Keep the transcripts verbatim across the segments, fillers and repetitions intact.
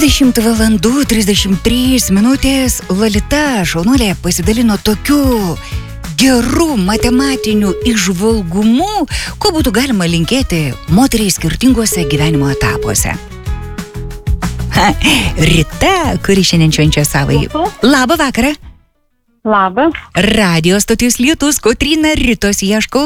dvidešimt valandų trisdešimt trys minutės. Lolita šaunulė pasidalino tokiu gerų matematinių įžvalgumų, ko būtų galima linkėti moteriai skirtinguose gyvenimo etapuose. Ha, Rita, kuri šiandien švenčia savai. Labą vakarą. Labą. Radio stotis Lietus, Kotryna, Ritos ieškau.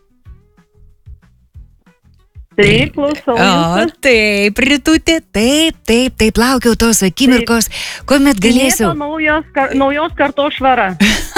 Taip, klausau. O, taip, Ritutė, taip, taip, taip, laukiau tos akimirkos, kuomet galėsiu... Naujos, kar, naujos kartos švara.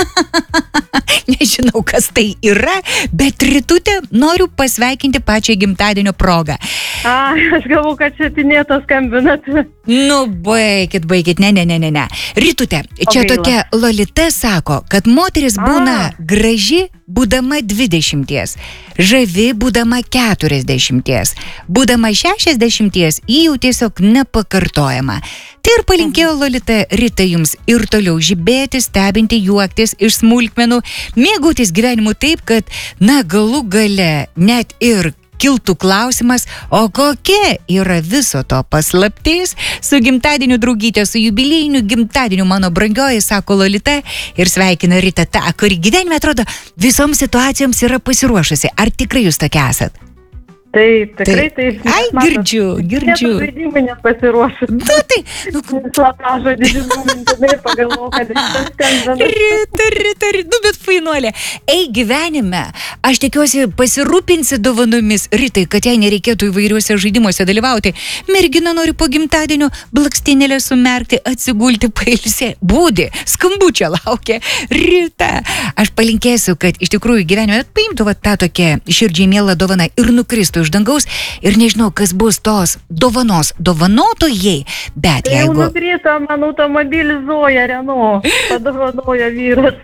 Nežinau, kas tai yra, bet Ritutė noriu pasveikinti pačią gimtadienio progą. A, aš galvoju, kad čia Tinėta skambinat. Nu, baikit, baikit, ne, ne, ne, ne, ne. Ritutė, čia gaila. tokia Lolita sako, kad moteris būna A. graži, būdama dvidešimties, žavi, būdama keturiasdešimties, būdama šešiasdešimties, ji jau tiesiog nepakartojama. Tai ir palinkėjo Lolita Rita jums ir toliau žibėti, stebinti, juoktis iš smulkmenų, mėgautis gyvenimu taip, kad, na, galų gale net ir kiltų klausimas, o kokia yra viso to paslaptis? Su gimtadieniu draugytė, su jubiliejiniu gimtadieniu mano brangioji, sako Lolita, ir sveikina Rita tą, kuri gyvenime atrodo visoms situacijoms yra pasiruošusi. Ar tikrai jūs tokia esat? Taip, tikrai taip. Ai, girdžiu, girdžiu. Net žaidimai nepasiruošus. Nu, tai, nu, slaptažo didžiulį mintinai pagalvoju, kad Rita skambina. Rita, Rita, Rita, nu, bet fainuolė. Ei, gyvenime, aš tikiuosi pasirūpinsi dovanomis Ritai, kad jai nereikėtų įvairiuose žaidimuose dalyvauti. Mergina nori po gimtadienio blakstynėlę sumerkti, atsigulti, pailsė. Būdi, skambučio laukia. Rita, aš palinkėsiu, kad iš tikrųjų gyvenime paimtų va tą tokią širdžiai mielą dovaną ir nukristų iš dangaus ir nežinau, kas bus tos dovanos dovanotojai, bet Tai jau jeigu... nukrito man automobilį Zoja Renault, padovanoja vyras.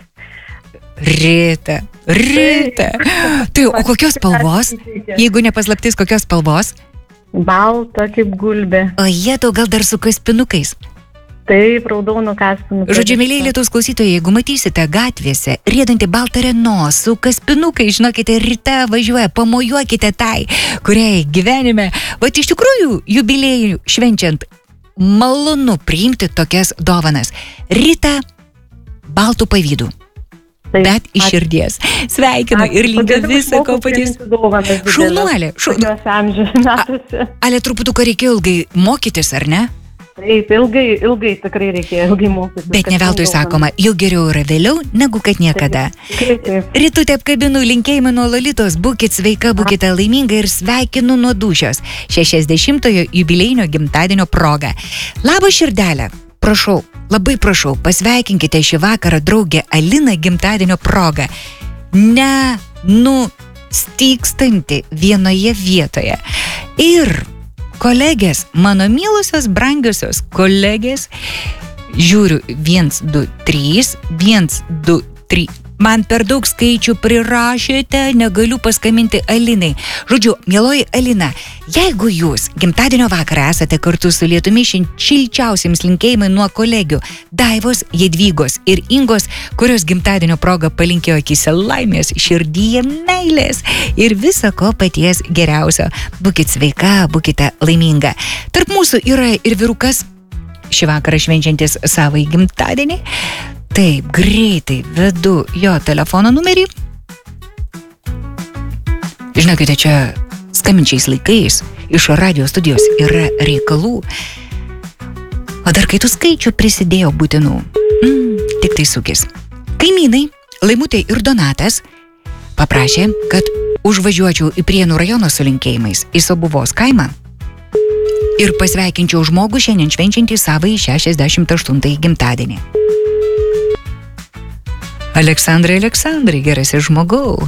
Rita, Rita. Tai o kokios spalvos? Jeigu nepaslaptis, kokios spalvos? Balta kaip gulbė. O jie tau gal dar su kaspinukais. Taip, raudonų kaspinų. Žodžiu, mėlyje Lietuvos klausytojai, jeigu matysite gatvėse riedantį baltą Renault su kaspinukai, žinokite, Rita važiuoja, pamojuokite tai, kuriai gyvenime, va iš tikrųjų jubiliejų švenčiant, malonu priimti tokias dovanas. Rita baltų pavydų. Taip, Bet iš širdies. Sveikinu ir linkiu visą ko paties. Šaunuolė. Šaunuolė. Ale truputuką reikėjo ilgai mokytis, ar ne? Taip, ilgai, ilgai tikrai reikėjo ilgai mokytis. Bet ne veltui sakoma, jau geriau yra vėliau, negu kad niekada. Taip, taip. Ritutė apkabinu, linkėjimai nuo Lolitos, būkit sveika, būkite laiminga ir sveikinu nuo dūšios šešiasdešimtojo jubiliejinio gimtadienio proga. Labą širdelę, prašau, labai prašau, pasveikinkite šį vakarą draugę Aliną gimtadienio proga. Ne, nu, stykstanti vienoje vietoje. Ir kolegės, mano mylusios, brangiosios kolegės, žiūriu, vienas, du, trys, vienas, du, trys. Man per daug skaičių prirašėte, negaliu paskambinti Alinai. Žodžiu, mieloji Alina, jeigu jūs gimtadienio vakarą esate kartu su Lietumi, šilčiausiams linkėjimai nuo kolegių Daivos, Jadvygos ir Ingos, kurios gimtadienio proga palinkėjo akyse laimės, širdyje meilės ir viso ko paties geriausio. Būkit sveika, būkite laiminga. Tarp mūsų yra ir vyrukas, šį vakarą švenčiantis savai gimtadienį. Taip, greitai vedu jo telefono numerį. Žinokite, čia skambinčiais laikais iš radio studijos yra reikalų. O dar kai tų skaičių prisidėjo būtinų. Mm, tik tai sukis. Kaimynai, Laimutė ir Donatas, paprašė, kad užvažiuočiau į Prienų rajono su linkėjimais į Sobuvos kaimą ir pasveikinčiau žmogų šiandien švenčiantį savąjį šešiasdešimt aštuntąjį gimtadienį. Aleksandrai, Aleksandrai, gerasis žmogau.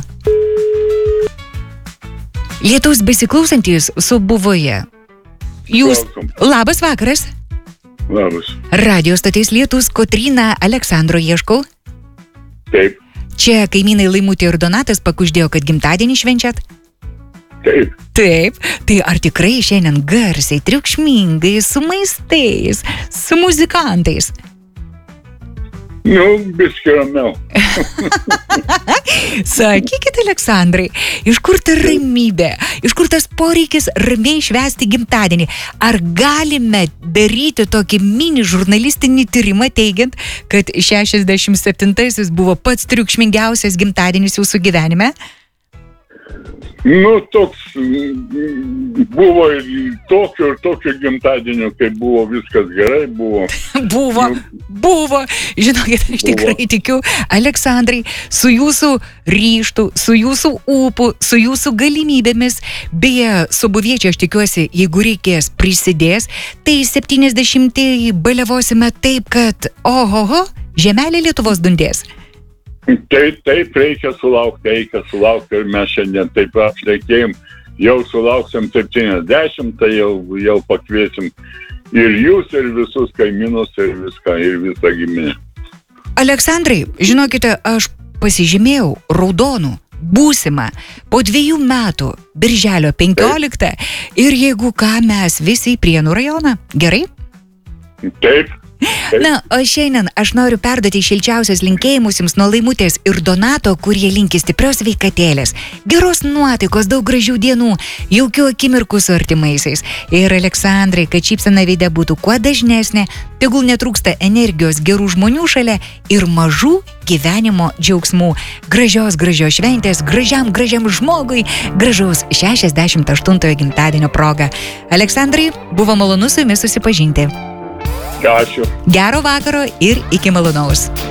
Lietaus besiklausantys Sobuvoje. Jūs... Labas vakaras. Labas. Radio stotis Lietus, Kotryna, Aleksandro ieškau. Taip. Čia kaimynai Laimutė ir Donatas pakuždėjo, kad gimtadienį švenčiat? Taip. Taip. Tai ar tikrai šiandien garsiai, triukšmingai, su maistais, su muzikantais? Nu, biškai ramiau. Sakykit, Aleksandrai, iš kur ta ramybė, iš kur tas poreikis ramiai švęsti gimtadienį? Ar galime daryti tokį mini žurnalistinį tyrimą teigiant, kad šešiasdešimt septintaisiais buvo pats triukšmingiausias gimtadienis jūsų gyvenime? Nu, toks mm, buvo ir tokio ir tokio gimtadienio, kai buvo viskas gerai, buvo. Buvo, buvo. Žinokit, aš tikrai Buvo. tikiu, Aleksandrai, su jūsų ryžtu, su jūsų ūpu, su jūsų galimybėmis, beje, subuviečiai, aš tikiuosi, jeigu reikės, prisidės, tai septyniasdešimtieji baliavosime taip, kad, ohoho, žemelė Lietuvos dundės. Taip, taip, reikia sulaukti, reikia sulaukti ir mes šiandien taip apšnekėjom, jau sulauksim septyniasdešimt, tai jau, jau pakviesim ir jūs, ir visus kaimynus, ir viską, ir visą giminę. Aleksandrai, žinokite, aš pasižymėjau raudonų būsimą po dviejų metų, birželio penkioliktą, ir jeigu ką, mes visi į Prienų rajoną, gerai? Taip. Na, o šiandien aš noriu perduoti šilčiausius linkėjimus jums nuo Laimutės ir Donato, kurie linki stiprios sveikatėlės, geros nuotaikos, daug gražių dienų, jaukių akimirkų su artimaisiais. Ir Aleksandrai, kad šypsena veide būtų kuo dažnesnė, tegul netrūksta energijos, gerų žmonių šalia ir mažų gyvenimo džiaugsmų. Gražios, gražios šventės, gražiam, gražiam žmogui, gražaus šešiasdešimt aštuntojo gimtadienio proga. Aleksandrai, buvo malonu su jumis susipažinti. Ačiū. Gero vakaro ir iki malonaus.